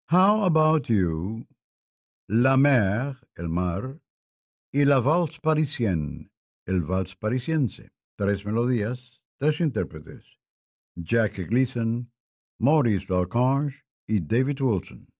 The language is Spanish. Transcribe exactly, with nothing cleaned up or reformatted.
How About You, La Mer, el mar, y La Valse Parisienne, el vals parisiense. Tres melodías, tres intérpretes. Jackie Gleason, Maurice Larchange y David Wilson.